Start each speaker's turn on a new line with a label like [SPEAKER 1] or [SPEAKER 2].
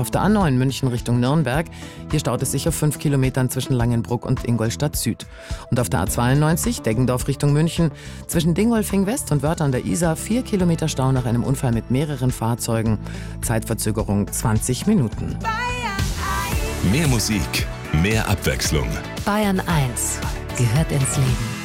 [SPEAKER 1] auf der A9 München Richtung Nürnberg. Hier staut es sich auf 5 Kilometern zwischen Langenbruck und Ingolstadt Süd. Und auf der A92 Deggendorf Richtung München zwischen Dingolfing West und Wörth an der Isar 4 Kilometer Stau nach einem Unfall mit mehreren Fahrzeugen. Zeitverzögerung 20 Minuten.
[SPEAKER 2] Mehr Musik, mehr Abwechslung.
[SPEAKER 3] Bayern 1 gehört ins Leben.